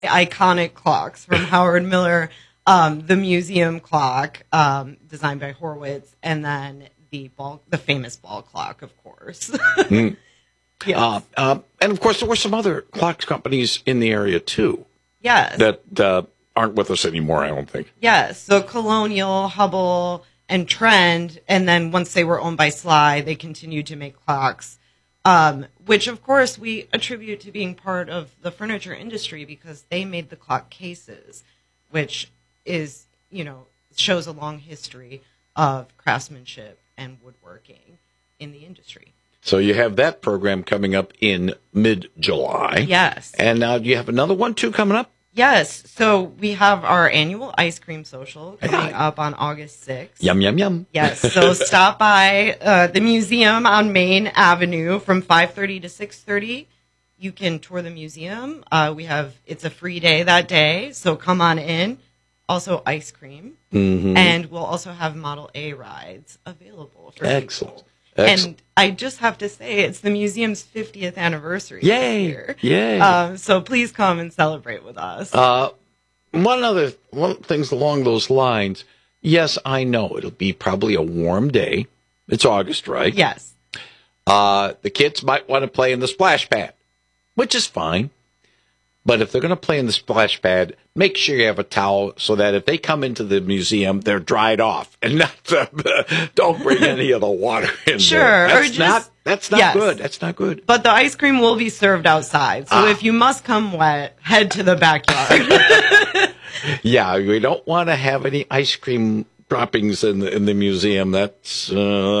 iconic clocks from Howard Miller, the museum clock designed by Horwitz, and then the famous ball clock, of course. Mm. Yes. And of course, there were some other clock companies in the area too. Yes. That aren't with us anymore, I don't think. Yes. So Colonial, Hubble, and Trend, and then once they were owned by Sly, they continued to make clocks, which of course we attribute to being part of the furniture industry because they made the clock cases, which is, shows a long history of craftsmanship and woodworking in the industry. So you have that program coming up in mid-July. Yes. And now do you have another one too coming up? Yes. So we have our annual ice cream social coming up on August 6th. Yum, yum, yum. Yes. So stop by the museum on Main Avenue from 5:30 to 6:30. You can tour the museum. It's a free day that day. So come on in. Also ice cream. Mm-hmm. And we'll also have Model A rides available for Excellent. people. Excellent. And I just have to say, it's the museum's 50th anniversary this year. Yay! So please come and celebrate with us. One things along those lines. Yes, I know it'll be probably a warm day. It's August, right? Yes. The kids might want to play in the splash pad, which is fine. But if they're going to play in the splash pad, make sure you have a towel so that if they come into the museum, they're dried off and not. Don't bring any of the water in there. That's not good. That's not good. But the ice cream will be served outside. So if you must come wet, head to the backyard. Yeah, we don't want to have any ice cream droppings in the museum. That's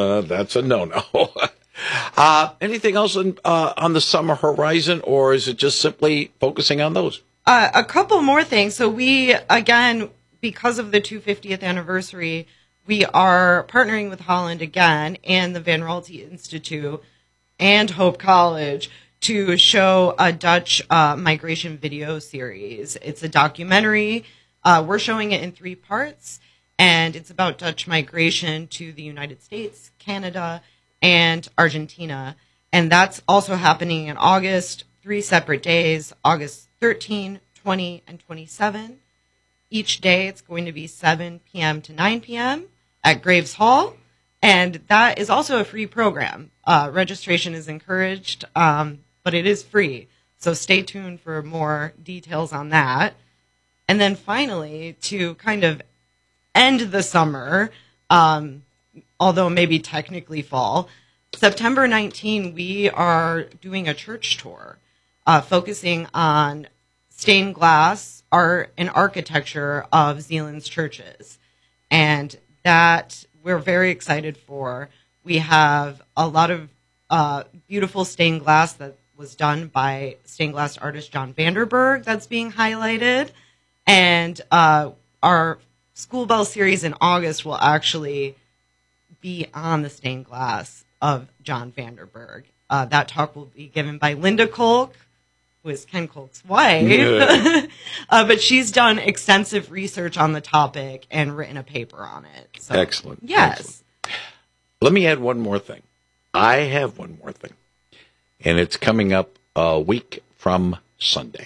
a no-no. Anything else on the summer horizon, or is it just simply focusing on those? A couple more things. So we, again, because of the 250th anniversary, we are partnering with Holland again and the Van Raalte Institute and Hope College to show a Dutch migration video series. It's a documentary. We're showing it in 3 parts, and it's about Dutch migration to the United States, Canada, and Argentina. And that's also happening in August, 3 separate days, August 13, 20, and 27. Each day it's going to be 7 p.m. to 9 p.m. at Graves Hall. And that is also a free program. Registration is encouraged, but it is free. So stay tuned for more details on that. And then finally, to kind of end the summer, although maybe technically fall, September 19, we are doing a church tour focusing on stained glass art and architecture of Zeeland's churches. And that we're very excited for. We have a lot of beautiful stained glass that was done by stained glass artist John Vanderberg that's being highlighted. And our School Bell series in August will actually be on the stained glass of John Vanderberg. That talk will be given by Linda Kolk, who is Ken Kolk's wife. Yeah. But she's done extensive research on the topic and written a paper on it. So, excellent. Yes. Excellent. Let me add one more thing. I have one more thing. And it's coming up a week from Sunday.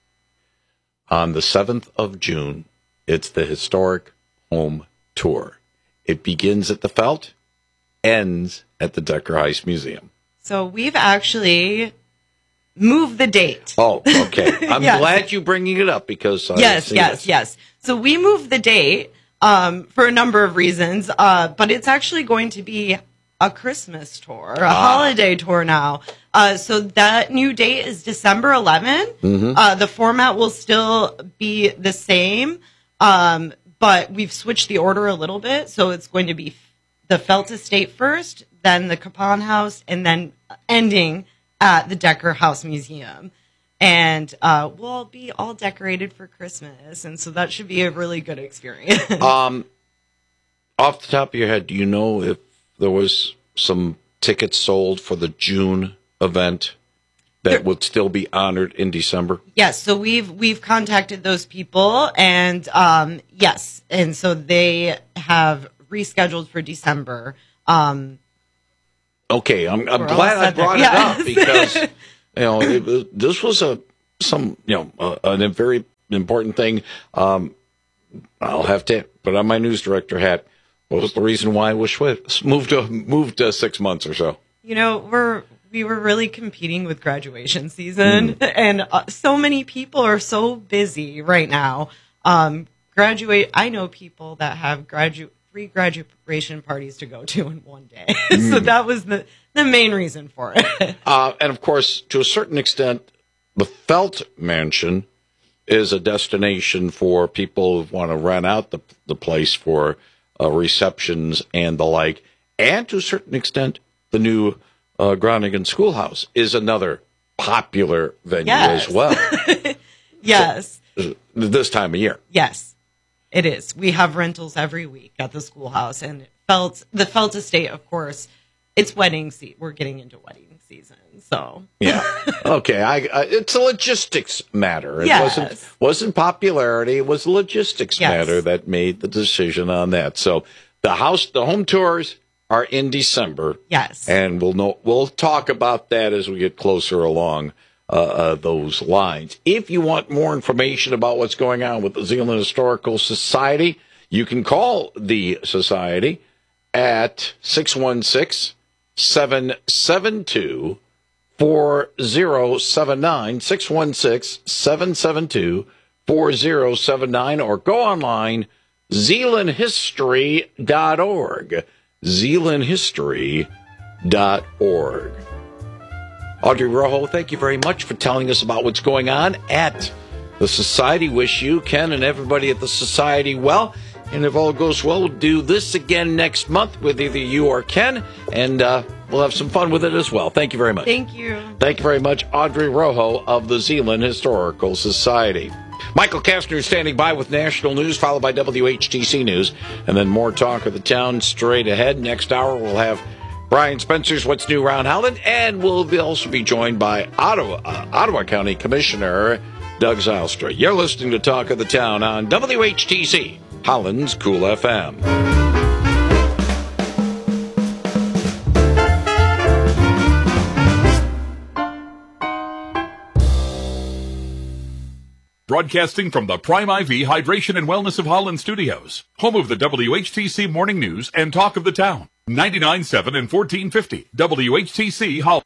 On the 7th of June, it's the Historic Home Tour. It begins at the Felt, ends at the Decker Heist Museum. So we've actually moved the date. Oh, okay. I'm Yes. glad you're bringing it up because Yes. So we moved the date for a number of reasons, but it's actually going to be a Christmas tour, a holiday tour now. So that new date is December 11th. Mm-hmm. The format will still be the same, but we've switched the order a little bit. So it's going to be the Felt Estate first, then the Capon House, and then ending at the Decker House Museum. And we'll be all decorated for Christmas. And so that should be a really good experience. Off the top of your head, do you know if there was some tickets sold for the June event that would still be honored in December? Yes, so we've contacted those people, and yes, and so they have rescheduled for December. Okay, I'm glad I brought it up because this was a very important thing. I'll have to put on my news director hat. What was the reason why it was moved 6 months or so? We were really competing with graduation season, and so many people are so busy right now. I know people that have 3 graduation parties to go to in one day. So that was the main reason for it. And of course, to a certain extent, the Felt Mansion is a destination for people who want to rent out the place for receptions and the like. And to a certain extent, the new Groningen Schoolhouse is another popular venue as well. Yes. So, this time of year. Yes, it is. We have rentals every week at the schoolhouse, and the Felt Estate, of course, it's wedding season. We're getting into wedding season, so yeah. Okay, it's a logistics matter. It wasn't popularity; it was a logistics matter that made the decision on that. So the home tours are in December. Yes, and we'll talk about that as we get closer along those lines. If you want more information about what's going on with the Zeeland Historical Society, you can call the Society at 616-772-4079, 616-772-4079, or go online, zeelandhistory.org, zeelandhistory.org. Audrey Rojo, thank you very much for telling us about what's going on at the Society. Wish you, Ken, and everybody at the Society well. And if all goes well, we'll do this again next month with either you or Ken, and we'll have some fun with it as well. Thank you very much. Thank you. Thank you very much, Audrey Rojo of the Zeeland Historical Society. Michael Kastner standing by with national news, followed by WHTC News, and then more talk of the town straight ahead. Next hour, we'll have Brian Spencer's What's New Around Howland, and we'll also be joined by Ottawa County Commissioner Doug Zylstra. You're listening to Talk of the Town on WHTC, Holland's Cool FM. Broadcasting from the Prime IV Hydration and Wellness of Holland Studios, home of the WHTC Morning News and Talk of the Town. 99.7 and 1450 WHTC Holland.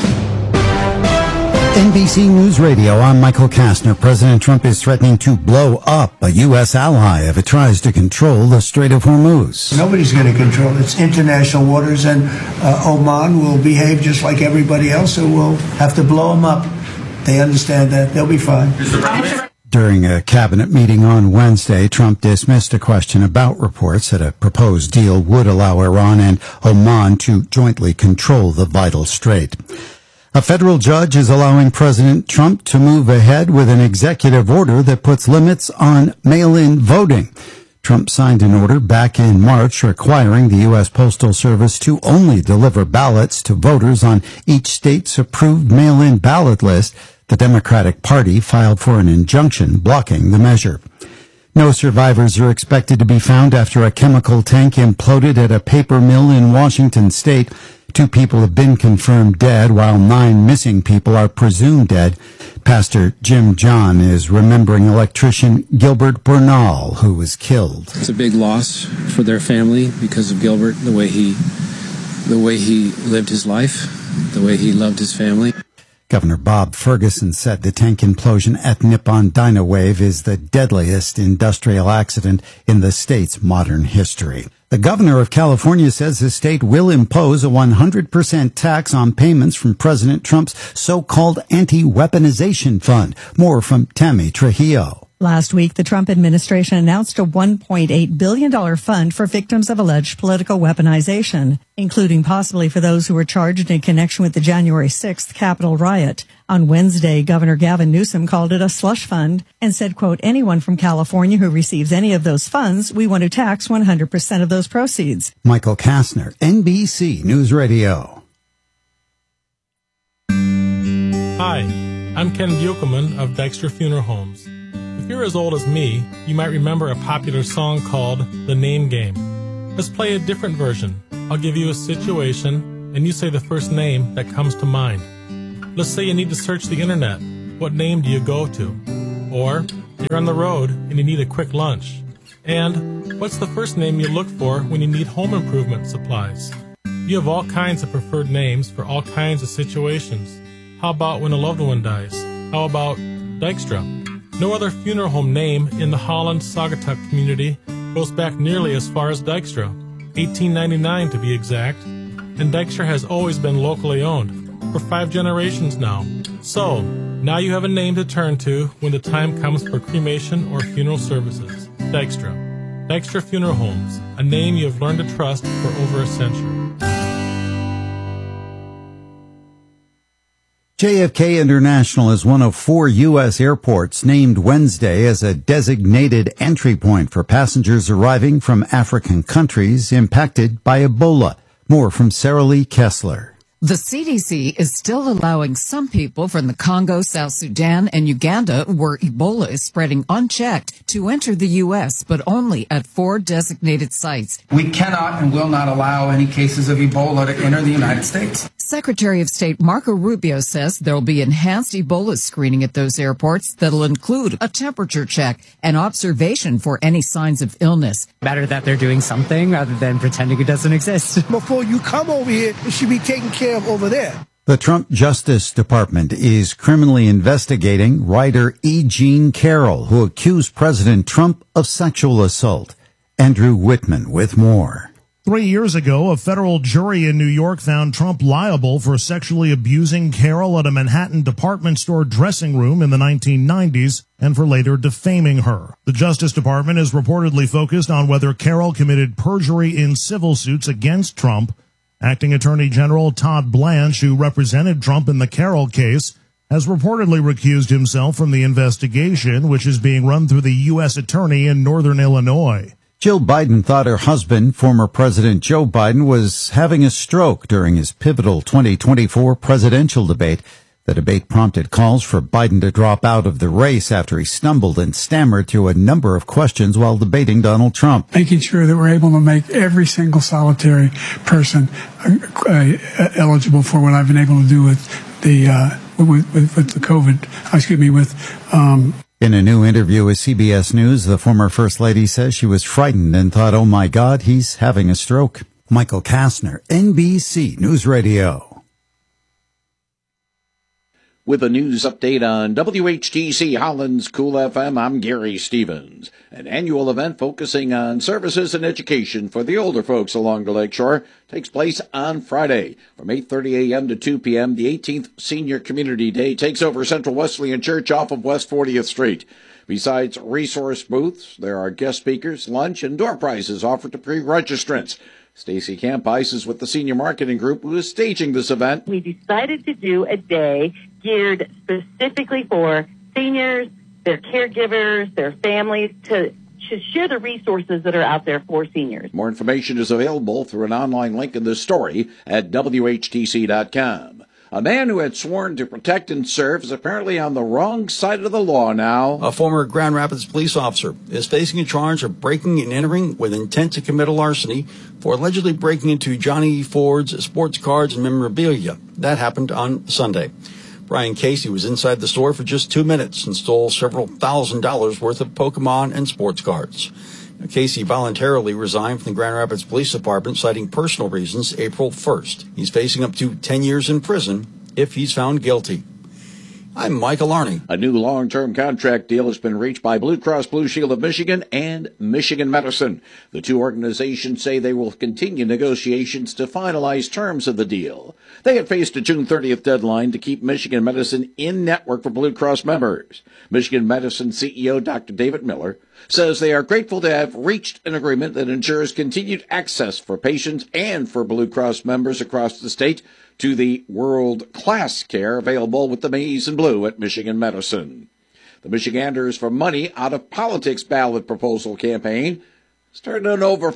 NBC News Radio, I'm Michael Kastner. President Trump is threatening to blow up a U.S. ally if it tries to control the Strait of Hormuz. Nobody's going to control it. It's international waters, and Oman will behave just like everybody else, so we'll have to blow them up. They understand that. They'll be fine. During a cabinet meeting on Wednesday, Trump dismissed a question about reports that a proposed deal would allow Iran and Oman to jointly control the vital strait. A federal judge is allowing President Trump to move ahead with an executive order that puts limits on mail-in voting. Trump signed an order back in March requiring the U.S. Postal Service to only deliver ballots to voters on each state's approved mail-in ballot list. The Democratic Party filed for an injunction blocking the measure. No survivors are expected to be found after a chemical tank imploded at a paper mill in Washington state. 2 people have been confirmed dead, while 9 missing people are presumed dead. Pastor Jim John is remembering electrician Gilbert Bernal, who was killed. It's a big loss for their family because of Gilbert, the way he lived his life, the way he loved his family. Governor Bob Ferguson said the tank implosion at Nippon Dynawave is the deadliest industrial accident in the state's modern history. The governor of California says the state will impose a 100% tax on payments from President Trump's so-called anti-weaponization fund. More from Tammy Trujillo. Last week, the Trump administration announced a $1.8 billion fund for victims of alleged political weaponization, including possibly for those who were charged in connection with the January 6th Capitol riot. On Wednesday, Governor Gavin Newsom called it a slush fund and said, quote, anyone from California who receives any of those funds, we want to tax 100% of those proceeds. Michael Kastner, NBC News Radio. Hi, I'm Ken Buchelman of Dykstra Funeral Homes. If you're as old as me, you might remember a popular song called The Name Game. Let's play a different version. I'll give you a situation, and you say the first name that comes to mind. Let's say you need to search the internet. what name do you go to? Or you're on the road and you need a quick lunch. And what's the first name you look for when you need home improvement supplies? You have all kinds of preferred names for all kinds of situations. How about when a loved one dies? How about Dykstra? No other funeral home name in the Holland-Saugatuck community goes back nearly as far as Dykstra, 1899 to be exact, and Dykstra has always been locally owned, for 5 generations now. So, now you have a name to turn to when the time comes for cremation or funeral services. Dykstra. Dykstra Funeral Homes, a name you have learned to trust for over a century. JFK International is one of 4 U.S. airports named Wednesday as a designated entry point for passengers arriving from African countries impacted by Ebola. More from Sarah Lee Kessler. The CDC is still allowing some people from the Congo, South Sudan, and Uganda, where Ebola is spreading unchecked, to enter the U.S., but only at 4 designated sites. We cannot and will not allow any cases of Ebola to enter the United States. Secretary of State Marco Rubio says there will be enhanced Ebola screening at those airports that will include a temperature check and observation for any signs of illness. Better that they're doing something rather than pretending it doesn't exist. Before you come over here, it should be taken care of over there. The Trump Justice Department is criminally investigating writer E. Jean Carroll, who accused President Trump of sexual assault. Andrew Whitman with more. 3 years ago, a federal jury in New York found Trump liable for sexually abusing Carroll at a Manhattan department store dressing room in the 1990s and for later defaming her. The Justice Department is reportedly focused on whether Carroll committed perjury in civil suits against Trump. Acting Attorney General Todd Blanche, who represented Trump in the Carroll case, has reportedly recused himself from the investigation, which is being run through the U.S. Attorney in Northern Illinois. Jill Biden thought her husband, former President Joe Biden, was having a stroke during his pivotal 2024 presidential debate. The debate prompted calls for Biden to drop out of the race after he stumbled and stammered through a number of questions while debating Donald Trump. Making sure that we're able to make every single solitary person eligible for what I've been able to do with the COVID, In a new interview with CBS News, the former First Lady says she was frightened and thought, oh my God, he's having a stroke. Michael Kastner, NBC News Radio. With a news update on WHTC Holland's Cool FM, I'm Gary Stevens. An annual event focusing on services and education for the older folks along the lakeshore takes place on Friday. From 8:30 a.m. to 2 p.m., the 18th Senior Community Day takes over Central Wesleyan Church off of West 40th Street. Besides resource booths, there are guest speakers, lunch, and door prizes offered to pre-registrants. Stacy Campice is with the Senior Marketing Group, who is staging this event. We decided to do a day geared specifically for seniors, their caregivers, their families, to share the resources that are out there for seniors. More information is available through an online link in this story at WHTC.com. A man who had sworn to protect and serve is apparently on the wrong side of the law now. A former Grand Rapids police officer is facing a charge of breaking and entering with intent to commit a larceny for allegedly breaking into Johnny Ford's sports cards and memorabilia. That happened on Sunday. Brian Casey was inside the store for just 2 minutes and stole several $1,000s worth of Pokemon and sports cards. Casey voluntarily resigned from the Grand Rapids Police Department, citing personal reasons, April 1st. He's facing up to 10 years in prison if he's found guilty. I'm Michael Arney. A new long-term contract deal has been reached by Blue Cross Blue Shield of Michigan and Michigan Medicine. The two organizations say they will continue negotiations to finalize terms of the deal. They had faced a June 30th deadline to keep Michigan Medicine in network for Blue Cross members. Michigan Medicine CEO Dr. David Miller says they are grateful to have reached an agreement that ensures continued access for patients and for Blue Cross members across the state to the world-class care available with the Maize and Blue at Michigan Medicine. The Michiganders for Money Out of Politics ballot proposal campaign started on over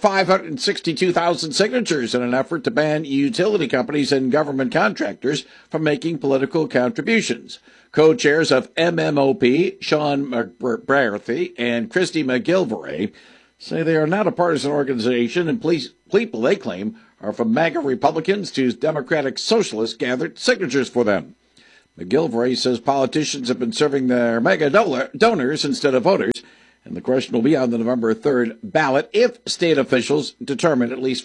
562,000 signatures in an effort to ban utility companies and government contractors from making political contributions. Co-chairs of MMOP, Sean McBrathy and Christy McGilvray, say they are not a partisan organization, and people they claim are from MAGA Republicans to Democratic Socialists gathered signatures for them. McGilvray says politicians have been serving their mega donors instead of voters, and the question will be on the November 3rd ballot if state officials determine at least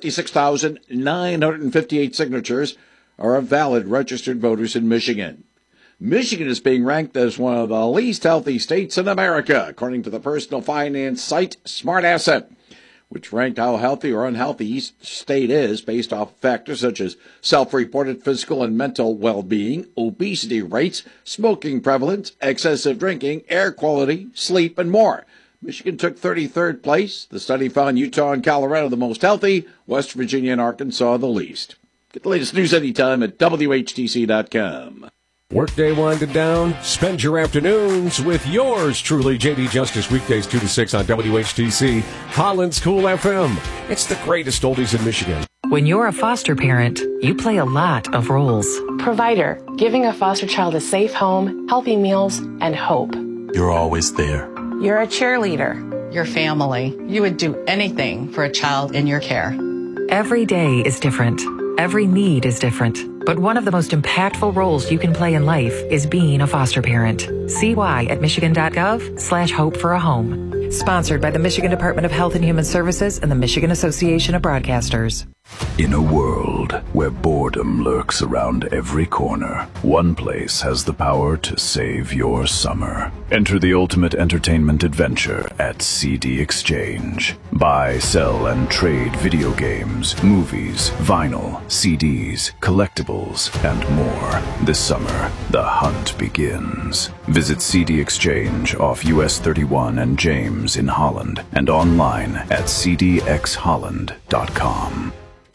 356,958 signatures are of valid registered voters in Michigan. Michigan is being ranked as one of the least healthy states in America, according to the personal finance site Smart Asset, which ranked how healthy or unhealthy each state is based off factors such as self-reported physical and mental well-being, obesity rates, smoking prevalence, excessive drinking, air quality, sleep, and more. Michigan took 33rd place. The study found Utah and Colorado the most healthy, West Virginia and Arkansas the least. Get the latest news anytime at WHTC.com. Workday winding down. Spend your afternoons with yours truly, JD Justice, weekdays 2 to 6 on WHTC, Holland's Cool FM. It's the greatest oldies in Michigan. When you're a foster parent, you play a lot of roles. Provider, giving a foster child a safe home, healthy meals, and hope. You're always there. You're a cheerleader. Your family. You would do anything for a child in your care. Every day is different. Every need is different. But one of the most impactful roles you can play in life is being a foster parent. See why at michigan.gov/hope for a home. Sponsored by the Michigan Department of Health and Human Services and the Michigan Association of Broadcasters. In a world where boredom lurks around every corner, one place has the power to save your summer. Enter the ultimate entertainment adventure at CD Exchange. Buy, sell, and trade video games, movies, vinyl, CDs, collectibles, and more. This summer, the hunt begins. Visit CD Exchange off US 31 and James in Holland and online at cdxholland.com.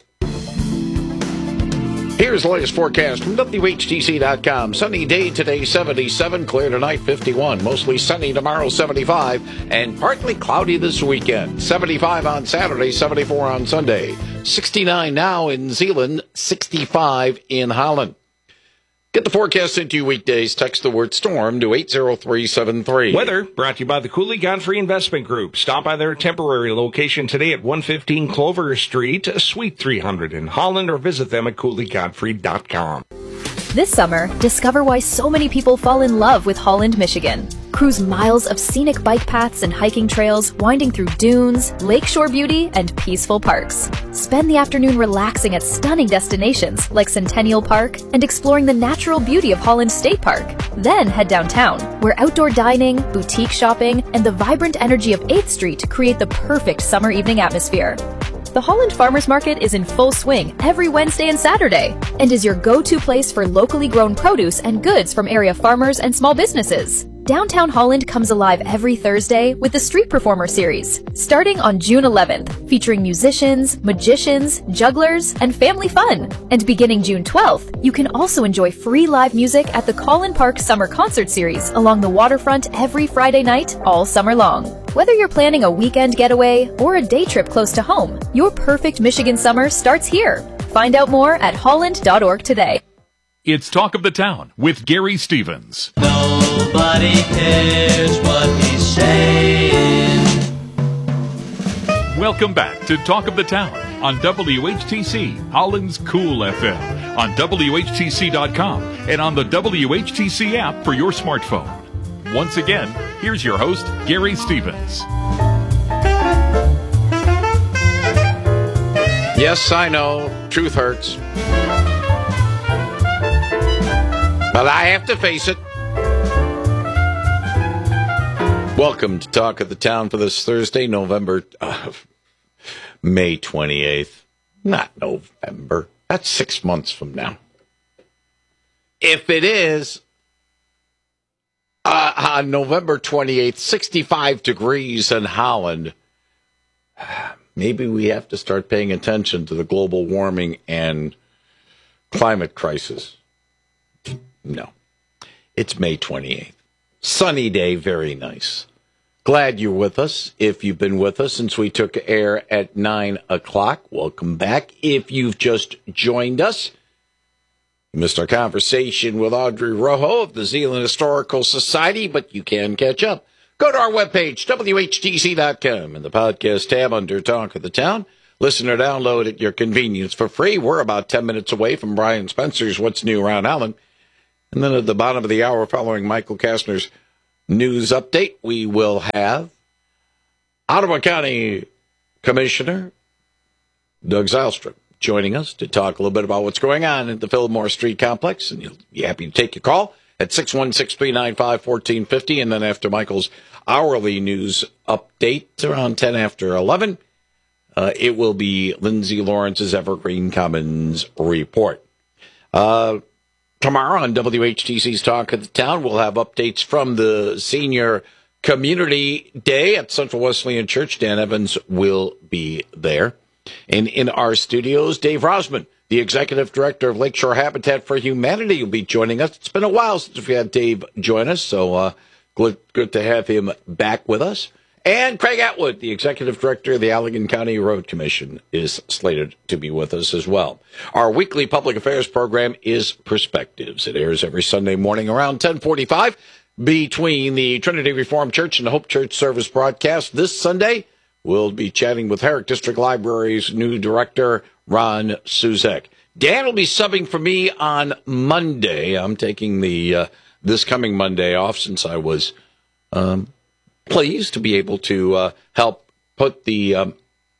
Here's the latest forecast from WHTC.com. Sunny day today, 77. Clear tonight, 51. Mostly sunny tomorrow, 75. And partly cloudy this weekend. 75 on Saturday, 74 on Sunday. 69 now in Zeeland, 65 in Holland. Get the forecast into you weekdays. Text the word storm to 80373. Weather brought to you by the Cooley Godfrey Investment Group. Stop by their temporary location today at 115 Clover Street, Suite 300 in Holland, or visit them at CooleyGodfrey.com. This summer, discover why so many people fall in love with Holland, Michigan. Cruise miles of scenic bike paths and hiking trails, winding through dunes, lakeshore beauty, and peaceful parks. Spend the afternoon relaxing at stunning destinations like Centennial Park and exploring the natural beauty of Holland State Park. Then head downtown, where outdoor dining, boutique shopping, and the vibrant energy of 8th Street create the perfect summer evening atmosphere. The Holland Farmers Market is in full swing every Wednesday and Saturday and is your go-to place for locally grown produce and goods from area farmers and small businesses. Downtown Holland comes alive every Thursday with the Street Performer Series, starting on June 11th, featuring musicians, magicians, jugglers, and family fun. And beginning June 12th, you can also enjoy free live music at the Collin Park Summer Concert Series along the waterfront every Friday night all summer long. Whether you're planning a weekend getaway or a day trip close to home, your perfect Michigan summer starts here. Find out more at holland.org today. It's Talk of the Town with Gary Stevens. Nobody cares what he's saying. Welcome back to Talk of the Town on WHTC, Holland's Cool FM, on WHTC.com, and on the WHTC app for your smartphone. Once again, here's your host, Gary Stevens. Yes, I know, truth hurts. But I have to face it. Welcome to Talk of the Town for this Thursday, May 28th. Not November. That's 6 months from now. If it is, on November 28th, 65 degrees in Holland, maybe we have to start paying attention to the global warming and climate crisis. No. It's May 28th. Sunny day, very nice. Glad you're with us. If you've been with us since we took air at 9 o'clock, welcome back. If you've just joined us, you missed our conversation with Audrey Rojo of the Zeeland Historical Society, but you can catch up. Go to our webpage, WHTC.com, in the podcast tab under Talk of the Town. Listen or download at your convenience for free. We're about 10 minutes away from Brian Spencer's What's New Around Holland. And then at the bottom of the hour, following Michael Kastner's news update, we will have Ottawa County Commissioner Doug Zylstra joining us to talk a little bit about what's going on at the Fillmore Street Complex. And you'll be happy to take your call at 616-395-1450. And then after Michael's hourly news update around 10 after 11, it will be Lindsay Lawrence's Evergreen Commons report. Tomorrow on WHTC's Talk of the Town, we'll have updates from the Senior Community Day at Central Wesleyan Church. Dan Evans will be there. And in our studios, Dave Rosman, the Executive Director of Lakeshore Habitat for Humanity, will be joining us. It's been a while since we had Dave join us, so good to have him back with us. And Craig Atwood, the Executive Director of the Allegan County Road Commission, is slated to be with us as well. Our weekly public affairs program is Perspectives. It airs every Sunday morning around 10:45 between the Trinity Reformed Church and the Hope Church service broadcast. This Sunday, we'll be chatting with Herrick District Library's new director, Ron Suzek. Dan will be subbing for me on Monday. I'm taking the this coming Monday off since I was pleased to be able to help put the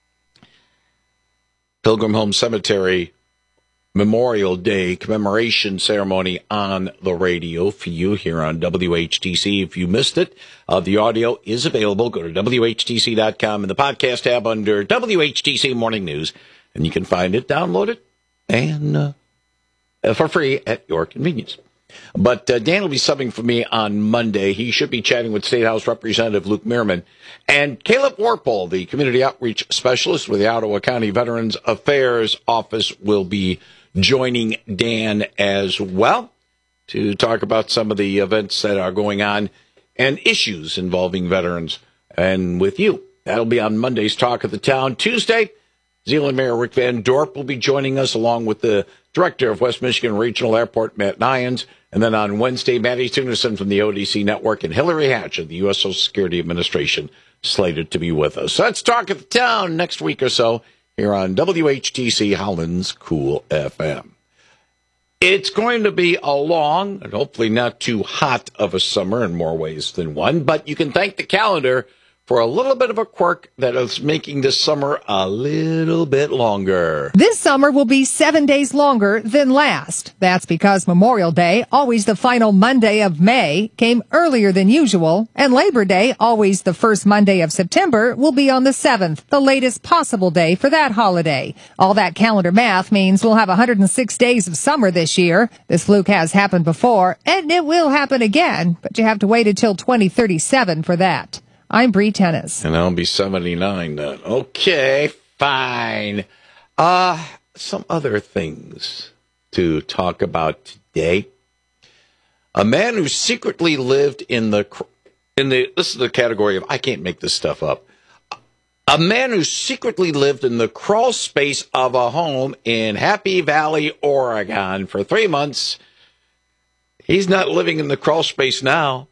Pilgrim Home Cemetery Memorial Day commemoration ceremony on the radio for you here on WHTC. If you missed it, the audio is available. Go to WHTC.com in the podcast tab under WHTC Morning News, and you can find it, download it, and for free at your convenience. But Dan will be subbing for me on Monday. He should be chatting with State House Representative Luke Meerman. And Caleb Warple, the Community Outreach Specialist with the Ottawa County Veterans Affairs Office, will be joining Dan as well to talk about some of the events that are going on and issues involving veterans and with you. That'll be on Monday's Talk of the Town. Tuesday, Zeeland Mayor Rick Van Dorp will be joining us along with the Director of West Michigan Regional Airport, Matt Nyans. And then on Wednesday, Maddie Tunison from the ODC Network and Hillary Hatch of the U.S. Social Security Administration slated to be with us. So let's Talk of the Town next week or so here on WHTC Holland's Cool FM. It's going to be a long and hopefully not too hot of a summer in more ways than one, but you can thank the calendar for a little bit of a quirk that is making this summer a little bit longer. This summer will be 7 days longer than last. That's because Memorial Day, always the final Monday of May, came earlier than usual, and Labor Day, always the first Monday of September, will be on the 7th, the latest possible day for that holiday. All that calendar math means we'll have 106 days of summer this year. This fluke has happened before, and it will happen again, but you have to wait until 2037 for that. I'm Bree Tennis. And I'll be 79 then. Okay, fine. Some other things to talk about today. A man who secretly lived in the this is the category of I can't make this stuff up. A man who secretly lived in the crawl space of a home in Happy Valley, Oregon for 3 months. He's not living in the crawl space now.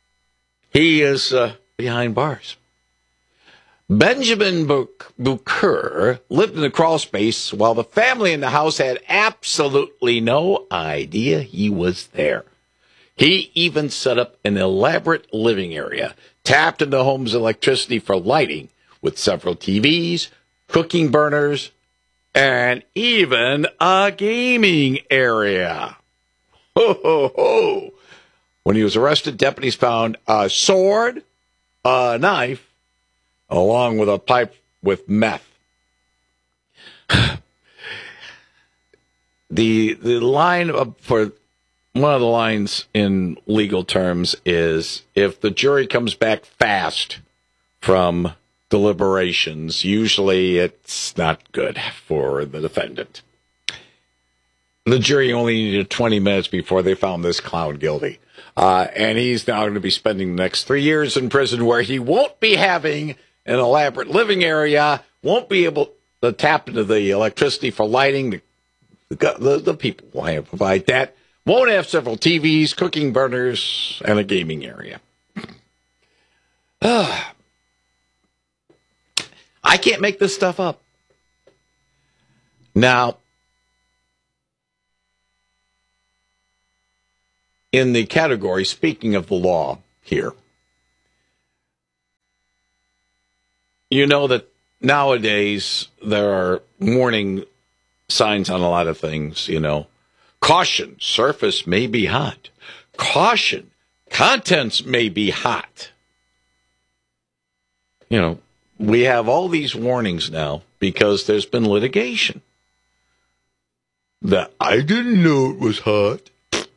He is behind bars. Benjamin Bucher lived in the crawl space while the family in the house had absolutely no idea he was there. He even set up an elaborate living area, tapped into the home's electricity for lighting with several TVs, cooking burners, and even a gaming area. Ho, ho, ho. When he was arrested, deputies found a sword, a knife, along with a pipe with meth. The line for one of the lines in legal terms is if the jury comes back fast from deliberations, usually it's not good for the defendant. The jury only needed 20 minutes before they found this clown guilty. And he's now going to be spending the next 3 years in prison where he won't be having an elaborate living area, won't be able to tap into the electricity for lighting. The people will have to provide that. Won't have several TVs, cooking burners, and a gaming area. I can't make this stuff up. Now, in the category, speaking of the law here, you know that nowadays there are warning signs on a lot of things, you know. Caution, surface may be hot. Caution, contents may be hot. You know, we have all these warnings now because there's been litigation. That I didn't know it was hot.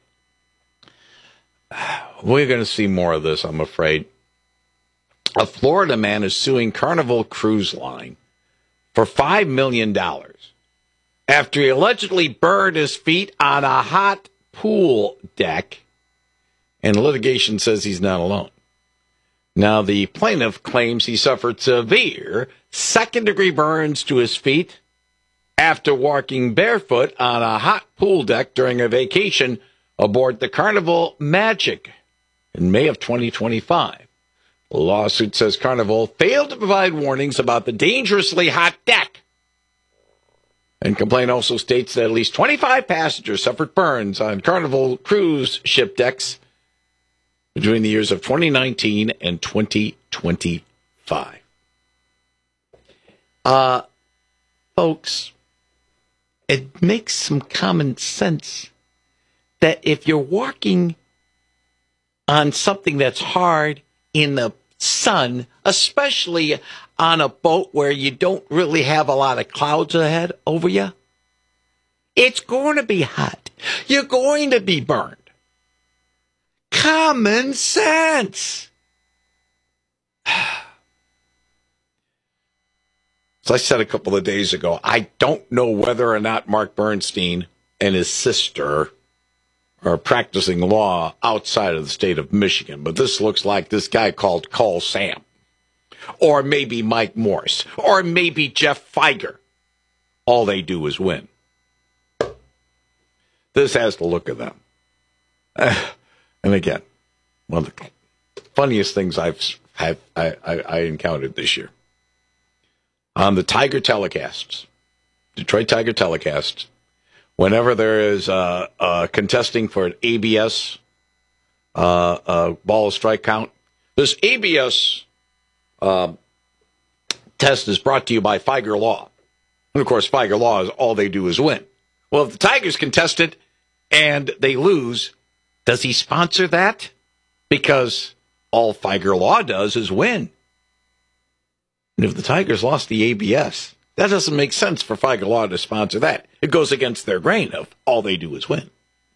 We're going to see more of this, I'm afraid. A Florida man is suing Carnival Cruise Line for $5 million after he allegedly burned his feet on a hot pool deck, and litigation says he's not alone. Now, the plaintiff claims he suffered severe second-degree burns to his feet after walking barefoot on a hot pool deck during a vacation aboard the Carnival Magic in May of 2025. The lawsuit says Carnival failed to provide warnings about the dangerously hot deck. And complaint also states that at least 25 passengers suffered burns on Carnival cruise ship decks between the years of 2019 and 2025. Folks, it makes some common sense that if you're walking on something that's hard in the sun, especially on a boat where you don't really have a lot of clouds ahead over you, it's going to be hot. You're going to be burned. Common sense. As I said a couple of days ago, I don't know whether or not Mark Bernstein and his sister are practicing law outside of the state of Michigan, but this looks like this guy called Call Sam, or maybe Mike Morse, or maybe Jeff Feiger. All they do is win. This has the look of them. And again, one of the funniest things I encountered this year. On the Tiger telecasts, Detroit Tiger telecasts, whenever there is contesting for an ABS ball strike count, this ABS test is brought to you by Feiger Law. And, of course, Feiger Law is all they do is win. Well, if the Tigers contest it and they lose, does he sponsor that? Because all Feiger Law does is win. And if the Tigers lost the ABS, that doesn't make sense for Feiger Law to sponsor that. It goes against their grain of all they do is win.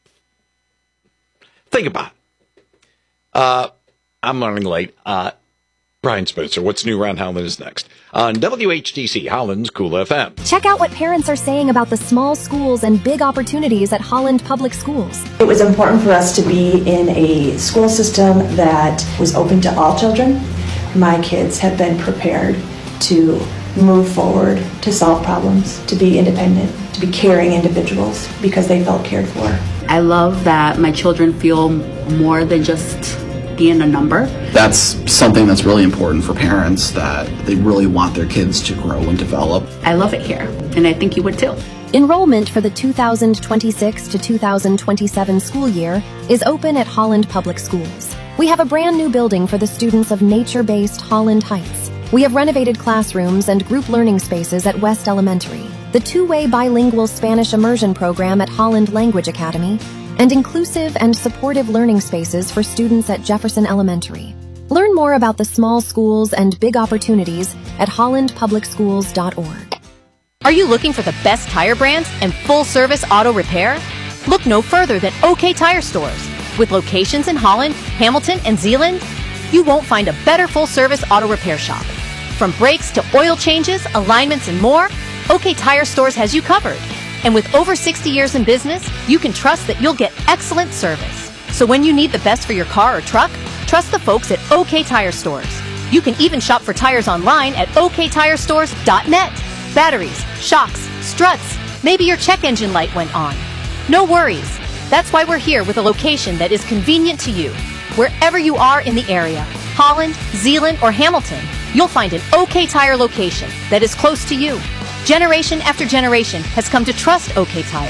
Think about it. I'm running late. Brian Spencer, what's new around Howland is next. On WHTC, Holland's Cool FM. Check out what parents are saying about the small schools and big opportunities at Holland Public Schools. It was important for us to be in a school system that was open to all children. My kids have been prepared to move forward, to solve problems, to be independent, to be caring individuals because they felt cared for. I love that my children feel more than just being a number. That's something that's really important for parents, that they really want their kids to grow and develop. I love it here, and I think you would too. Enrollment for the 2026 to 2027 school year is open at Holland Public Schools. We have a brand new building for the students of nature-based Holland Heights. We have renovated classrooms and group learning spaces at West Elementary, the two-way bilingual Spanish immersion program at Holland Language Academy, and inclusive and supportive learning spaces for students at Jefferson Elementary. Learn more about the small schools and big opportunities at hollandpublicschools.org. Are you looking for the best tire brands and full-service auto repair? Look no further than OK Tire Stores. With locations in Holland, Hamilton, and Zeeland, you won't find a better full-service auto repair shop. From brakes to oil changes, alignments, and more, OK Tire Stores has you covered. And with over 60 years in business, you can trust that you'll get excellent service. So when you need the best for your car or truck, trust the folks at OK Tire Stores. You can even shop for tires online at oktirestores.net. Batteries, shocks, struts, maybe your check engine light went on. No worries. That's why we're here with a location that is convenient to you. Wherever you are in the area, Holland, Zeeland, or Hamilton, you'll find an OK Tire location that is close to you. Generation after generation has come to trust OK Tire.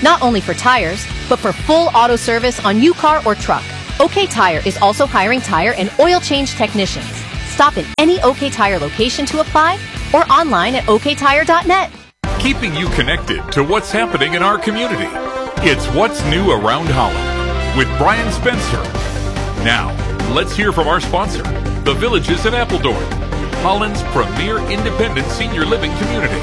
Not only for tires, but for full auto service on your car or truck. OK Tire is also hiring tire and oil change technicians. Stop in any OK Tire location to apply or online at oktire.net. Keeping you connected to what's happening in our community. It's What's New Around Holland with Brian Spencer. Now, let's hear from our sponsor, the Villages at Appledorn, Holland's premier independent senior living community.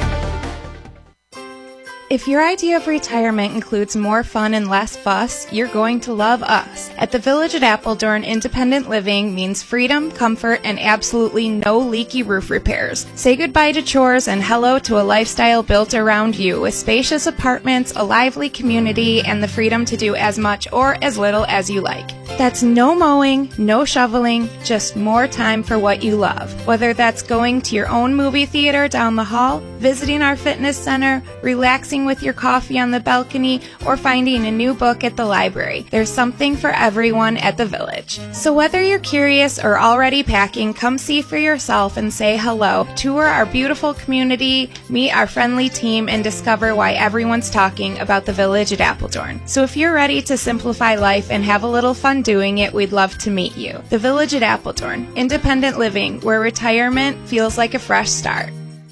If your idea of retirement includes more fun and less fuss, you're going to love us. At the Village at Appledorn, independent living means freedom, comfort, and absolutely no leaky roof repairs. Say goodbye to chores and hello to a lifestyle built around you with spacious apartments, a lively community, and the freedom to do as much or as little as you like. That's no mowing, no shoveling, just more time for what you love. Whether that's going to your own movie theater down the hall, visiting our fitness center, relaxing with your coffee on the balcony, or finding a new book at the library. There's something for everyone at the Village. So whether you're curious or already packing, come see for yourself and say hello. Tour our beautiful community, meet our friendly team, and discover why everyone's talking about the Village at Appledorn. So if you're ready to simplify life and have a little fun doing it, we'd love to meet you. The Village at Appledorn, independent living, where retirement feels like a fresh start.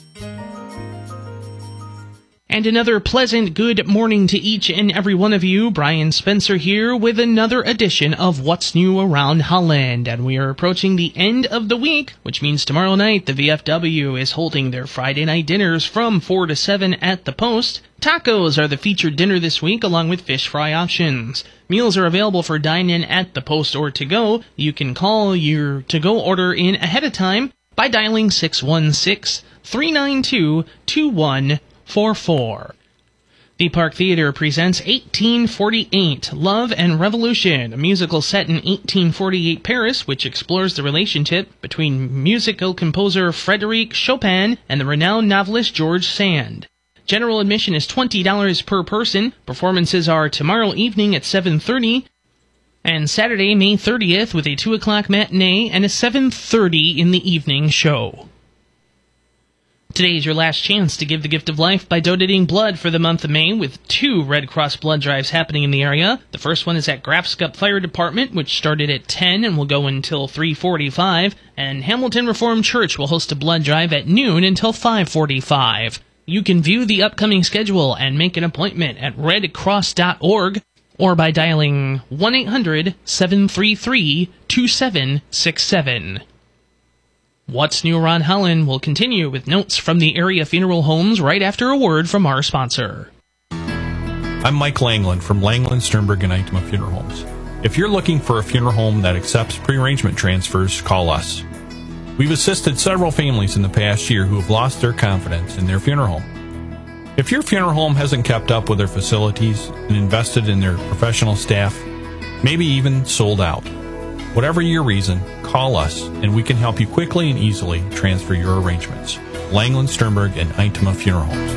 And another pleasant good morning to each and every one of you. Brian Spencer here with another edition of What's New Around Holland. And we are approaching the end of the week, which means tomorrow night the VFW is holding their Friday night dinners from 4 to 7 at the Post. Tacos are the featured dinner this week, along with fish fry options. Meals are available for dine-in at the Post or to-go. You can call your to-go order in ahead of time by dialing 616-392-2144. The Park Theater presents 1848, Love and Revolution, a musical set in 1848 Paris, which explores the relationship between musical composer Frédéric Chopin and the renowned novelist George Sand. General admission is $20 per person. Performances are tomorrow evening at 7:30 and Saturday, May 30th, with a 2 o'clock matinee and a 7:30 in the evening show. Today is your last chance to give the gift of life by donating blood for the month of May, with 2 Red Cross blood drives happening in the area. The first one is at Grafscup Fire Department, which started at 10 and will go until 3:45, and Hamilton Reformed Church will host a blood drive at noon until 5:45. You can view the upcoming schedule and make an appointment at redcross.org or by dialing 1-800-733-2767. What's New Around Holland will continue with notes from the area funeral homes right after a word from our sponsor. I'm Mike Langland from Langland, Sternberg, and Itema Funeral Homes. If you're looking for a funeral home that accepts pre-arrangement transfers, call us. We've assisted several families in the past year who have lost their confidence in their funeral home. If your funeral home hasn't kept up with their facilities and invested in their professional staff, maybe even sold out, whatever your reason, call us and we can help you quickly and easily transfer your arrangements. Langland, Sternberg, and Itema Funeral Homes.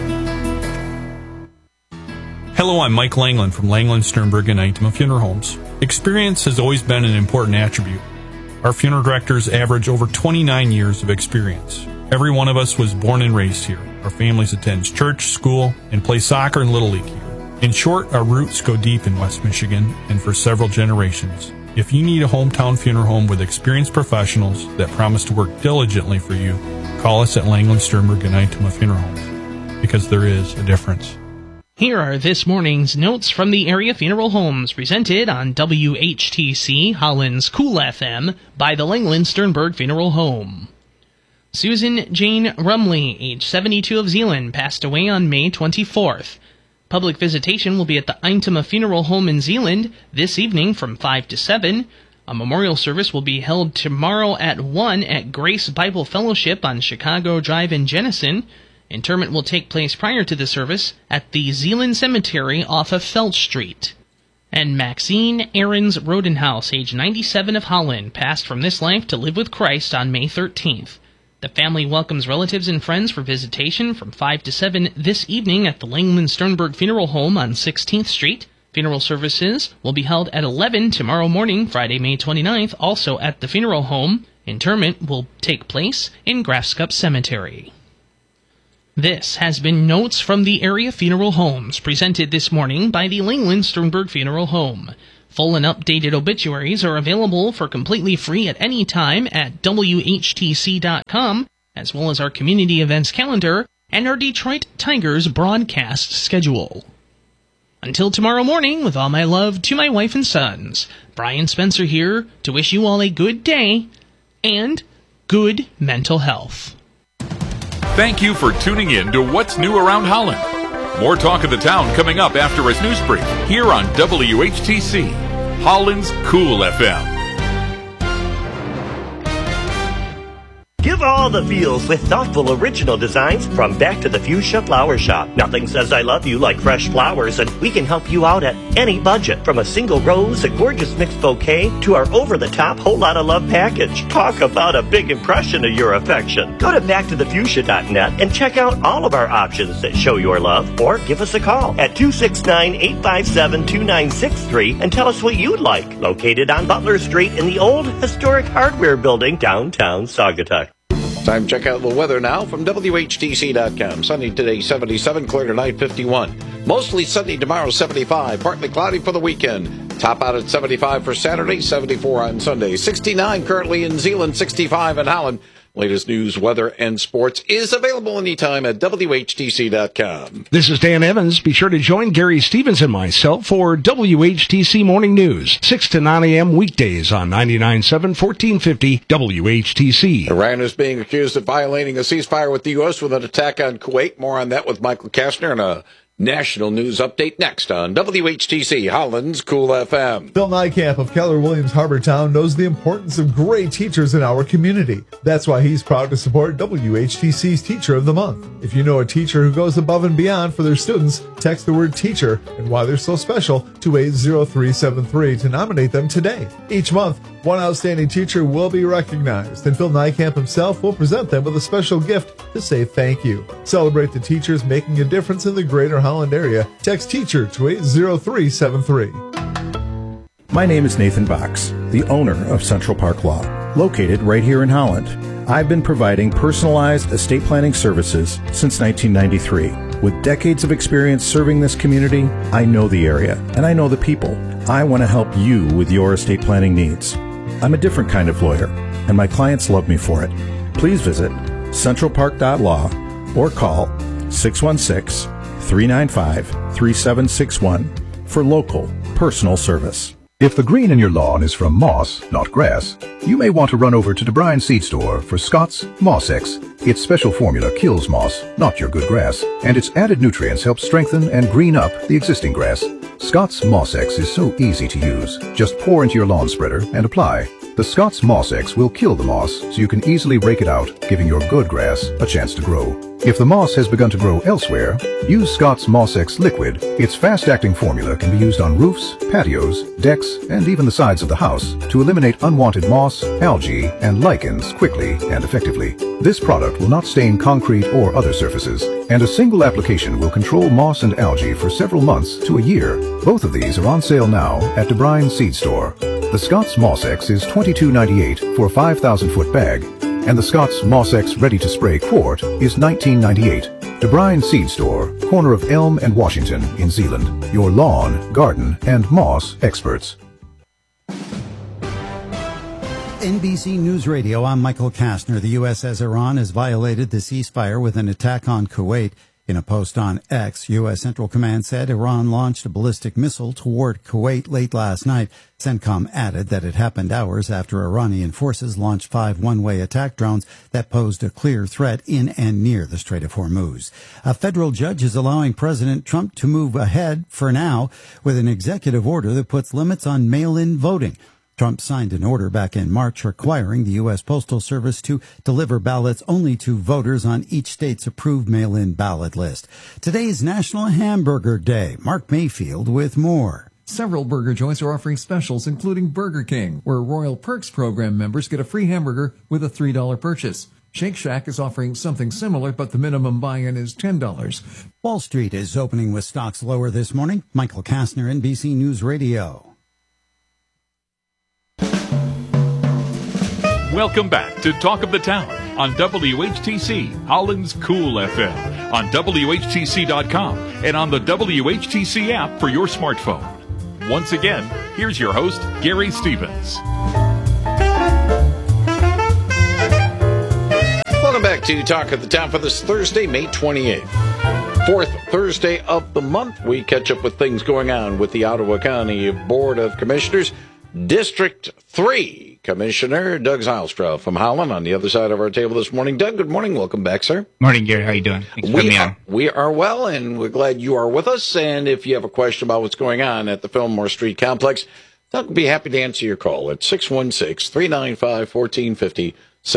Hello, I'm Mike Langland from Langland, Sternberg, and Itema Funeral Homes. Experience has always been an important attribute. Our funeral directors average over 29 years of experience. Every one of us was born and raised here. Our families attend church, school, and play soccer and Little League here. In short, our roots go deep in West Michigan and for several generations. If you need a hometown funeral home with experienced professionals that promise to work diligently for you, call us at Langland, Sternberg, and Itema Funeral Homes, because there is a difference. Here are this morning's notes from the area funeral homes, presented on WHTC Holland's Cool FM by the Langland Sternberg Funeral Home. Susan Jane Rumley, age 72 of Zeeland, passed away on May 24th. Public visitation will be at the Itema Funeral Home in Zeeland this evening from 5 to 7. A memorial service will be held tomorrow at 1 at Grace Bible Fellowship on Chicago Drive in Jenison. Interment will take place prior to the service at the Zeeland Cemetery off of Felt Street. And Maxine Ahrens Rodenhouse, age 97 of Holland, passed from this life to live with Christ on May 13th. The family welcomes relatives and friends for visitation from 5 to 7 this evening at the Langland Sternberg Funeral Home on 16th Street. Funeral services will be held at 11 tomorrow morning, Friday, May 29th, also at the funeral home. Interment will take place in Grafscup Cemetery. This has been Notes from the Area Funeral Homes, presented this morning by the Langland Sternberg Funeral Home. Full and updated obituaries are available for completely free at any time at WHTC.com, as well as our community events calendar and our Detroit Tigers broadcast schedule. Until tomorrow morning, with all my love to my wife and sons, Brian Spencer here to wish you all a good day and good mental health. Thank you for tuning in to What's New Around Holland. More talk of the town coming up after a news brief here on WHTC, Holland's Cool FM. Give all the feels with thoughtful original designs from Back to the Fuchsia Flower Shop. Nothing says I love you like fresh flowers, and we can help you out at any budget. From a single rose, a gorgeous mixed bouquet, to our over-the-top whole lot of love package. Talk about a big impression of your affection. Go to backtothefuchsia.net and check out all of our options that show your love, or give us a call at 269-857-2963 and tell us what you'd like. Located on Butler Street in the old historic hardware building, downtown Saugatuck. Time to check out the weather now from WHTC.com. Sunny today, 77, clear tonight, 51. Mostly sunny tomorrow, 75. Partly cloudy for the weekend. Top out at 75 for Saturday, 74 on Sunday. 69 currently in Zeeland, 65 in Holland. Latest news, weather, and sports is available anytime at WHTC.com. This is Dan Evans. Be sure to join Gary Stevens and myself for WHTC Morning News, 6 to 9 a.m. weekdays on 99.7, 1450 WHTC. Iran is being accused of violating a ceasefire with the U.S. with an attack on Kuwait. More on that with Michael Kastner and a national news update next on WHTC, Holland's Cool FM. Phil Nijkamp of Keller Williams Harbortown knows the importance of great teachers in our community. That's why he's proud to support WHTC's Teacher of the Month. If you know a teacher who goes above and beyond for their students, text the word teacher and why they're so special to 80373 to nominate them today. Each month, one outstanding teacher will be recognized, and Phil Nijkamp himself will present them with a special gift to say thank you. Celebrate the teachers making a difference in the greater Holland area. Text teacher to 80373. My name is Nathan Box, the owner of Central Park Law, located right here in Holland. I've been providing personalized estate planning services since 1993. With decades of experience serving this community, I know the area and I know the people. I want to help you with your estate planning needs. I'm a different kind of lawyer, and my clients love me for it. Please visit centralpark.law or call 616-395-3761 for local personal service. If the green in your lawn is from moss, not grass, you may want to run over to DeBryan Seed Store for Scott's Moss X. Its special formula kills moss, not your good grass, and its added nutrients help strengthen and green up the existing grass. Scott's Moss X is so easy to use. Just pour into your lawn spreader and apply. The Scott's Moss X will kill the moss so you can easily rake it out, giving your good grass a chance to grow. If the moss has begun to grow elsewhere, use Scott's Moss X Liquid. Its fast-acting formula can be used on roofs, patios, decks, and even the sides of the house to eliminate unwanted moss, algae, and lichens quickly and effectively. This product will not stain concrete or other surfaces, and a single application will control moss and algae for several months to a year. Both of these are on sale now at DeBryan Seed Store. The Scott's Moss X is $22.98 for a 5,000-foot bag, and the Scott's Moss X Ready-to-Spray quart is $19.98. DeBryan Seed Store, corner of Elm and Washington in Zeeland. Your lawn, garden, and moss experts. NBC News Radio, I'm Michael Kastner. The U.S. says Iran has violated the ceasefire with an attack on Kuwait. In a post on X, U.S. Central Command said Iran launched a ballistic missile toward Kuwait late last night. CENTCOM added that it happened hours after Iranian forces launched 5 one-way attack drones that posed a clear threat in and near the Strait of Hormuz. A federal judge is allowing President Trump to move ahead, for now, with an executive order that puts limits on mail-in voting. Trump signed an order back in March requiring the U.S. Postal Service to deliver ballots only to voters on each state's approved mail-in ballot list. Today is National Hamburger Day. Mark Mayfield with more. Several burger joints are offering specials, including Burger King, where Royal Perks program members get a free hamburger with a $3 purchase. Shake Shack is offering something similar, but the minimum buy-in is $10. Wall Street is opening with stocks lower this morning. Michael Kastner, NBC News Radio. Welcome back to Talk of the Town on WHTC, Holland's Cool FM, on WHTC.com, and on the WHTC app for your smartphone. Once again, here's your host, Gary Stevens. Welcome back to Talk of the Town for this Thursday, May 28th. Fourth Thursday of the month, we catch up with things going on with the Ottawa County Board of Commissioners. District 3 Commissioner Doug Zylstra from Holland on the other side of our table this morning. Doug, good morning. Welcome back, sir. Morning, Gary. How you doing? Thanks for having me on. We are well, and we're glad you are with us. And if you have a question about what's going on at the Fillmore Street Complex, Doug will be happy to answer your call at 616-395-1450,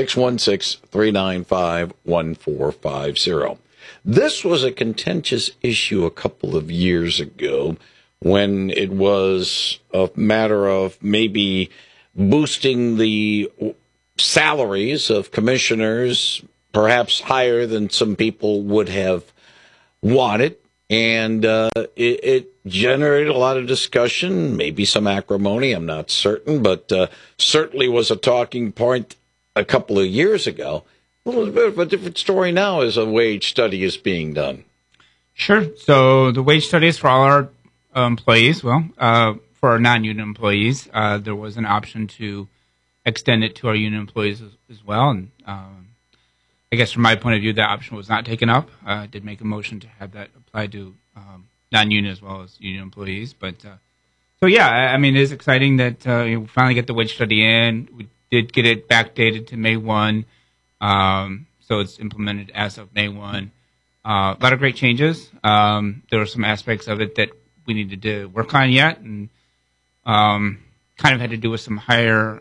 616-395-1450. This was a contentious issue a couple of years ago when it was a matter of maybe boosting the salaries of commissioners, perhaps higher than some people would have wanted. And it generated a lot of discussion, maybe some acrimony, I'm not certain, but certainly was a talking point a couple of years ago. A little bit of a different story now as a wage study is being done. Sure. So the wage study is for all our employees. Well, for our non-union employees, there was an option to extend it to our union employees as well. And I guess from my point of view, that option was not taken up. I did make a motion to have that applied to non-union as well as union employees. But so, yeah, I mean, it is exciting that we finally get the wage study in. We did get it backdated to May 1. So it's implemented as of May 1. A lot of great changes. There were some aspects of it that we needed to work on yet, and kind of had to do with some higher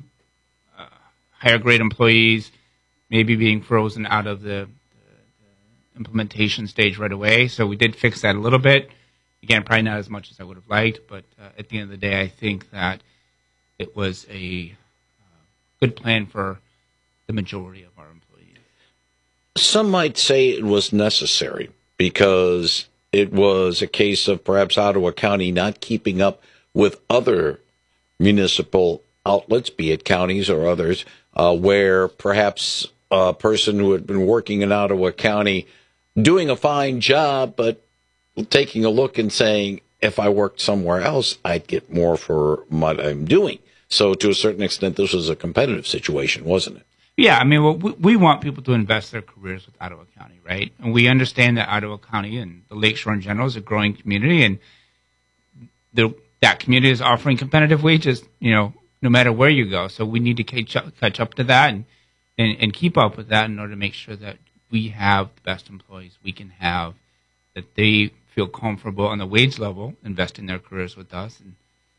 grade employees maybe being frozen out of the implementation stage right away. So we did fix that a little bit. Again, probably not as much as I would have liked, but at the end of the day, I think that it was a good plan for the majority of our employees. Some might say it was necessary because it was a case of perhaps Ottawa County not keeping up with other municipal outlets, be it counties or others, where perhaps a person who had been working in Ottawa County doing a fine job, but taking a look and saying, if I worked somewhere else, I'd get more for what I'm doing. So to a certain extent, this was a competitive situation, wasn't it? Yeah, I mean, well, we want people to invest their careers with Ottawa County, right? And we understand that Ottawa County and the Lakeshore in general is a growing community, and that community is offering competitive wages, no matter where you go. So we need to catch up to that and keep up with that in order to make sure that we have the best employees we can have, that they feel comfortable on the wage level, investing their careers with us. And,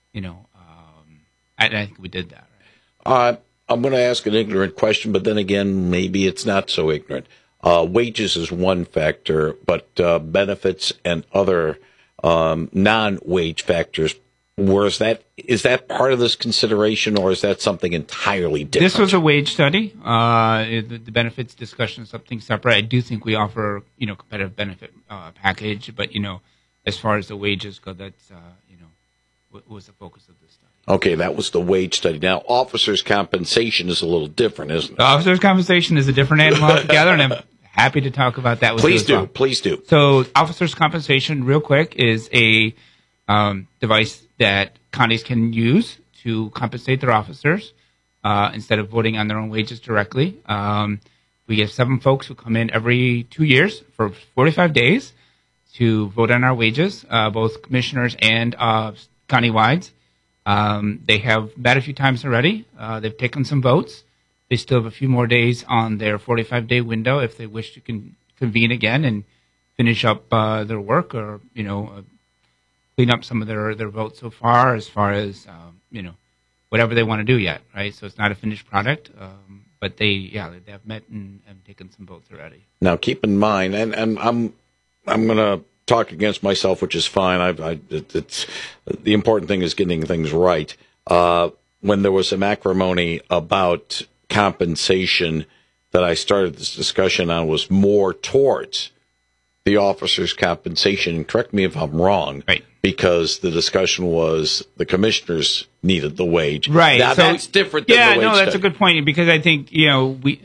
I think we did that. Right? I'm going to ask an ignorant question, but then again, maybe it's not so ignorant. Wages is one factor, but benefits and other non-wage factors, is that part of this consideration, or is that something entirely different? This was a wage study. The benefits discussion is something separate. I do think we offer, competitive benefit package, but, as far as the wages go, that's, what was the focus of this study. Okay, that was the wage study. Now, officers' compensation is a little different, isn't it? Officers' compensation is a different animal altogether, and I'm happy to talk about that with you as well. Please do. So, officers' compensation, real quick, is a device that counties can use to compensate their officers instead of voting on their own wages directly. We have 7 folks who come in every 2 years for 45 days to vote on our wages, both commissioners and countywide. They have met a few times already. They've taken some votes. They still have a few more days on their 45-day window if they wish to convene again and finish up their work or, clean up some of their votes so far as whatever they want to do yet, right? So it's not a finished product, but they have met and taken some votes already. Now, keep in mind, and I'm going to talk against myself, which is fine. It's the important thing is getting things right. When there was some acrimony about compensation that I started this discussion on was more towards the officers' compensation. Correct me if I'm wrong, right? Because the discussion was the commissioners needed the wage, right? Now so, that's different than the wage that's study. a good point because I think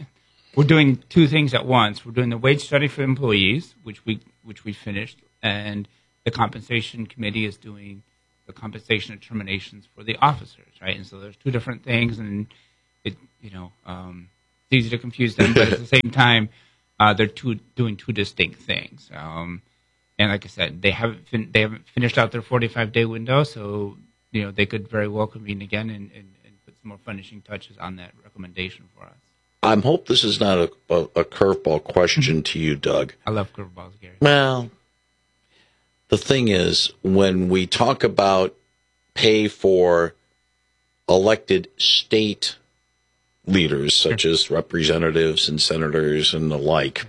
we're doing two things at once. We're doing the wage study for employees, which we finished, and the compensation committee is doing the compensation determinations for the officers, right? And so there's two different things, and it's easy to confuse them, but at the same time, they're doing two distinct things. And like I said, they haven't finished out their 45-day window, so they could very well convene again and put some more finishing touches on that recommendation for us. I hope this is not a curveball question to you, Doug. I love curveballs, Gary. Well, the thing is, when we talk about pay for elected state leaders, such as representatives and senators and the like,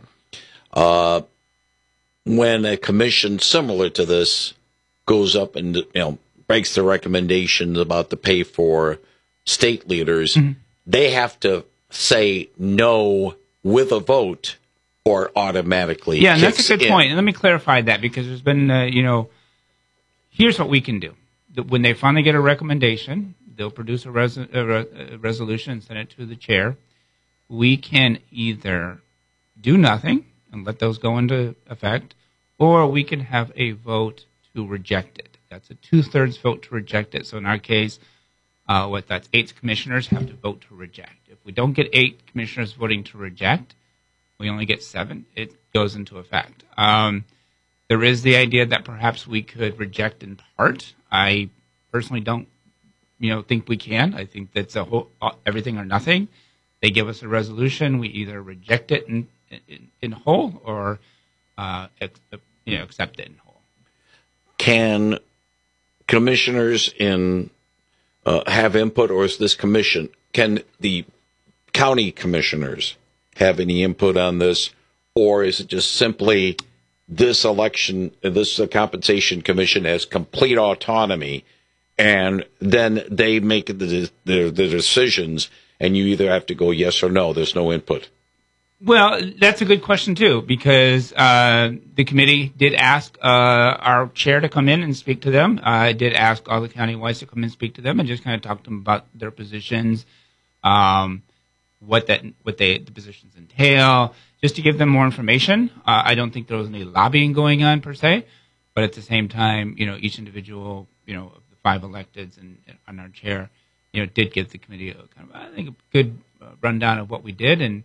when a commission similar to this goes up and breaks the recommendations about the pay for state leaders, they have to say no with a vote or automatically Yeah, and that's kicks a good in. point. And let me clarify that, because there's been, here's what we can do. When they finally get a recommendation, they'll produce a resolution and send it to the chair. We can either do nothing and let those go into effect, or we can have a vote to reject it. That's a 2/3 vote to reject it. So in our case, that's 8 commissioners have to vote to reject. If we don't get 8 commissioners voting to reject, we only get 7, it goes into effect. There is the idea that perhaps we could reject in part. I personally don't, think we can. I think that's everything or nothing. They give us a resolution, we either reject it in whole or accept it in whole. Can commissioners have input, or is this commission? Can the county commissioners have any input on this, or is it just simply this compensation commission has complete autonomy, and then they make the decisions, and you either have to go yes or no? There's no input. Well, that's a good question, too, because the committee did ask our chair to come in and speak to them. I did ask all the county-wise to come in and speak to them and just kind of talk to them about their positions, what the positions entail, just to give them more information. I don't think there was any lobbying going on, per se, but at the same time, each individual, of the 5 electeds and our chair, did give the committee a good rundown of what we did, and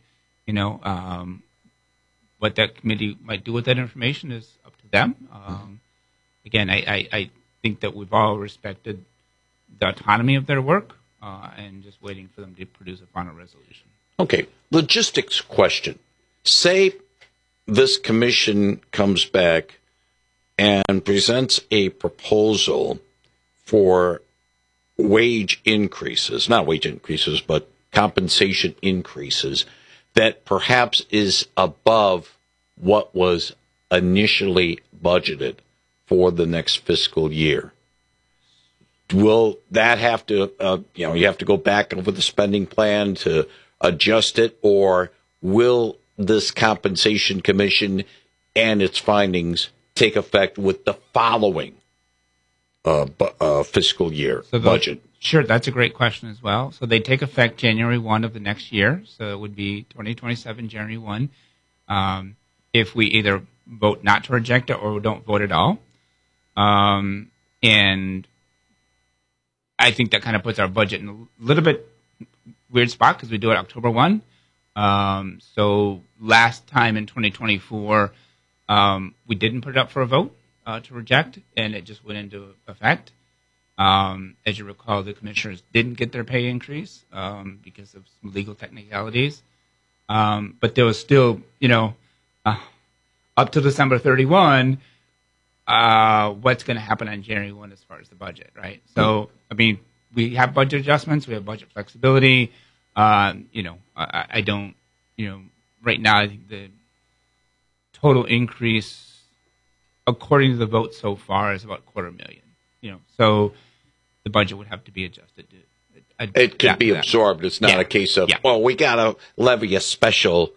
what that committee might do with that information is up to them. Again, I think that we've all respected the autonomy of their work and just waiting for them to produce a final resolution. Okay, logistics question. Say this commission comes back and presents a proposal for wage increases, not wage increases, but compensation increases that perhaps is above what was initially budgeted for the next fiscal year. Will that have to, you have to go back over the spending plan to adjust it, or will this compensation commission and its findings take effect with the following fiscal year budget? Sure, that's a great question as well. So they take effect January 1 of the next year. So it would be 2027, January 1. If we either vote not to reject it or don't vote at all. And I think that kind of puts our budget in a little bit weird spot because we do it October 1. So last time in 2024, we didn't put it up for a vote to reject, and it just went into effect. As you recall, the commissioners didn't get their pay increase because of some legal technicalities. But there was still, up to December 31, what's going to happen on January 1 as far as the budget, right? So, we have budget adjustments. We have budget flexibility. I don't, right now, I think the total increase, according to the vote so far, is about $250,000. So the budget would have to be adjusted. It could be absorbed. It's not a case of, we got to levy a special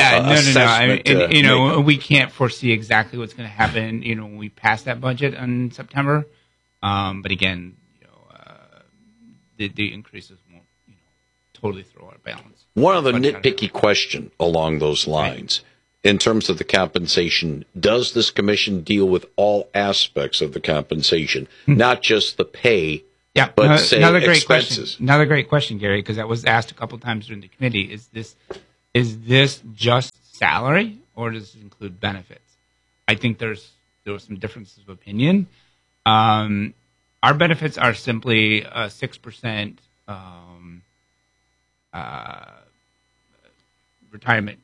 no. We can't foresee exactly what's going to happen, when we pass that budget in September. But again, the increases won't, totally throw our balance. One other nitpicky question along those lines. In terms of the compensation, does this commission deal with all aspects of the compensation, not just the pay, but say another great expenses? Question. Another great question, Gary, because that was asked a couple times during the committee. Is this just salary, or does it include benefits? I think there were some differences of opinion. Our benefits are simply a 6% retirement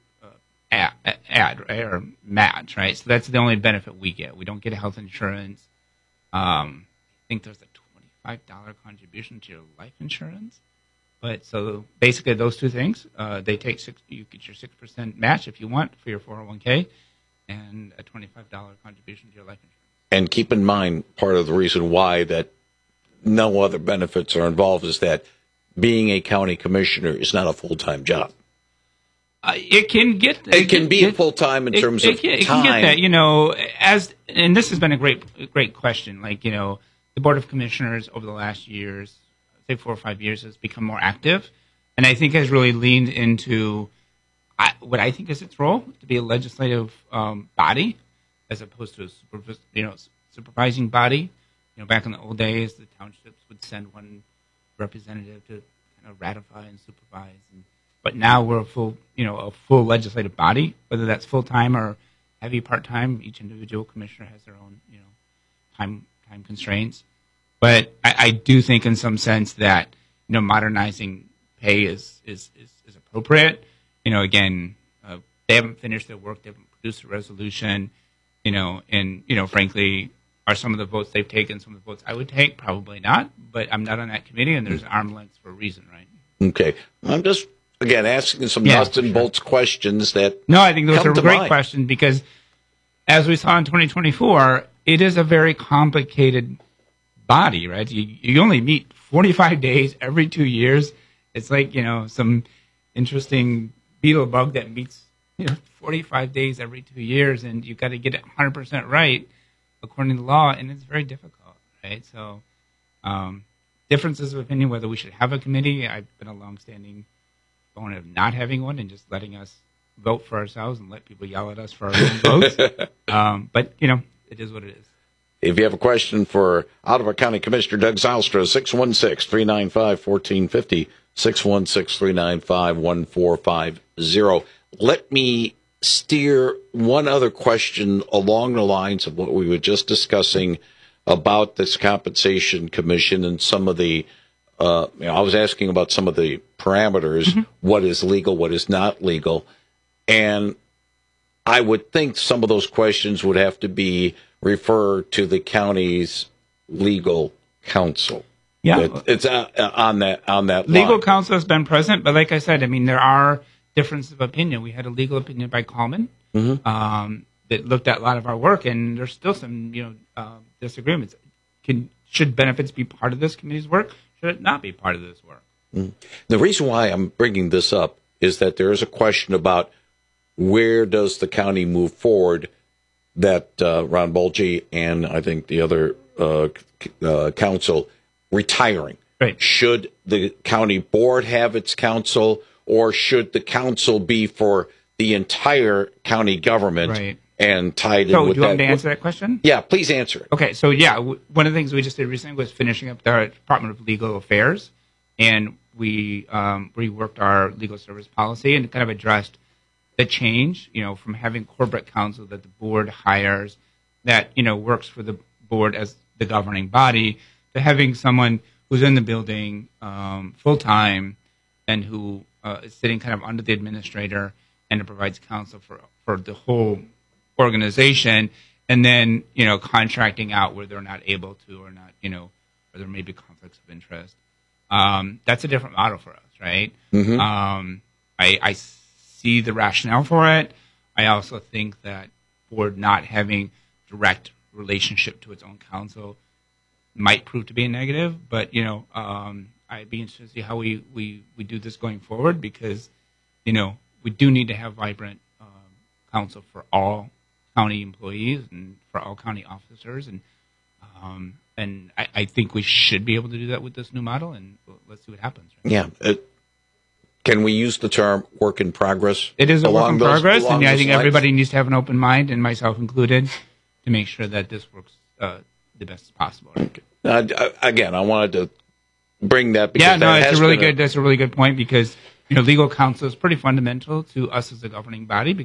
or match, right? So that's the only benefit we get. We don't get health insurance. I think there's a $25 contribution to your life insurance. But so basically those two things, they take you get your 6% match if you want for your 401k, and a $25 contribution to your life insurance. And keep in mind, part of the reason why that no other benefits are involved is that being a county commissioner is not a full-time job. It can be full-time in terms of time. It can get that, and this has been a great question. Like, the Board of Commissioners over the last years, say 4 or 5 years, has become more active, and I think has really leaned into what I think is its role to be a legislative body, as opposed to a supervising body. Back in the old days, the townships would send one representative to kind of ratify and supervise, but now we're a full legislative body. Whether that's full time or heavy part time, each individual commissioner has their own time constraints. But I do think, in some sense, that modernizing pay is appropriate. Again, they haven't finished their work; they haven't produced a resolution. And frankly, are some of the votes they've taken some of the votes I would take? Probably not. But I'm not on that committee, and there's arm's length for a reason, right? Okay, I'm just again asking some nuts and bolts questions that. No, I think those are great mind. questions, because as we saw in 2024, it is a very complicated body, right? You only meet 45 days every 2 years. It's like, some interesting beetle bug that meets 45 days every 2 years, and you've got to get it 100% right according to law, and it's very difficult, right? So differences of opinion whether we should have a committee. I've been a longstanding opponent of not having one and just letting us vote for ourselves and let people yell at us for our own votes. But, it is what it is. If you have a question for Ottawa County Commissioner Doug Zylstra, 616-395-1450, 616-395-1450. Let me steer one other question along the lines of what we were just discussing about this compensation commission and some of the, I was asking about some of the parameters, what is legal, what is not legal. And I would think some of those questions would have to be referred to the county's legal counsel. Yeah. It's on that legal line. counsel has been present, but like I said, there are differences of opinion. We had a legal opinion by Coleman that looked at a lot of our work, and there's still some disagreements. Should benefits be part of this committee's work? Should it not be part of this work? The reason why I'm bringing this up is that there is a question about where does the county move forward that Ron Bulgy and I think the other council retiring. Right. Should the county board have its council, or should the council be for the entire county government? Right. And tied in so with do you want me to answer that question? Yeah, please answer it. Okay, so one of the things we just did recently was finishing up the Department of Legal Affairs, and we reworked our legal service policy and kind of addressed the change, from having corporate counsel that the board hires that, works for the board as the governing body, to having someone who's in the building full-time and who is sitting kind of under the administrator and it provides counsel for the whole organization, and then contracting out where they're not able to, or not, or there may be conflicts of interest. That's a different model for us, right? I see the rationale for it. I also think that board not having direct relationship to its own counsel might prove to be a negative, but I'd be interested to see how we do this going forward, because we do need to have vibrant counsel for all county employees and for all county officers, and I think we should be able to do that with this new model, and let's see what happens. Right? Yeah, Can we use the term work in progress? It is a work in progress, and I think lines? everybody needs to have an open mind, and myself included, to make sure that this works the best as possible. Okay. Again, I wanted to bring that because that's a really good point because legal counsel is pretty fundamental to us as a governing body.